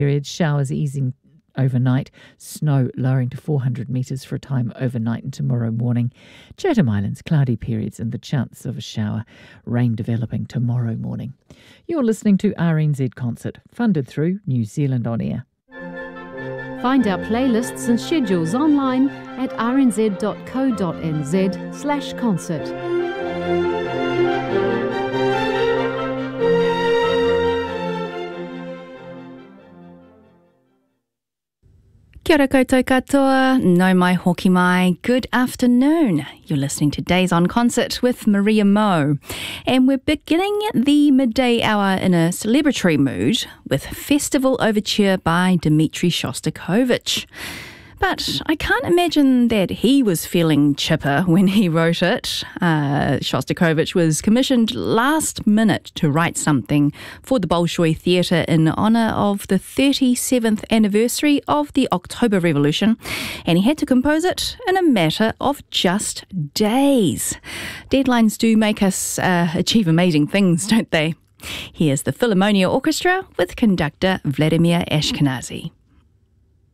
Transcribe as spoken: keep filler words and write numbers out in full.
periods, showers easing overnight, snow lowering to four hundred metres for a time overnight and tomorrow morning. Chatham Islands, cloudy periods and the chance of a shower, rain developing tomorrow morning. You're listening to R N Z Concert, funded through New Zealand On Air. Find our playlists and schedules online at rnz.co.nz slash concert. Kia ora koutou katoa, nau mai hoki mai, good afternoon. You're listening to Days on Concert with Maria Moe. And we're beginning the midday hour in a celebratory mood with Festival Overture by Dmitri Shostakovich. But I can't imagine that he was feeling chipper when he wrote it. Uh, Shostakovich was commissioned last minute to write something for the Bolshoi Theatre in honour of the thirty-seventh anniversary of the October Revolution, and he had to compose it in a matter of just days. Deadlines do make us uh, achieve amazing things, don't they? Here's the Philharmonia Orchestra with conductor Vladimir Ashkenazy.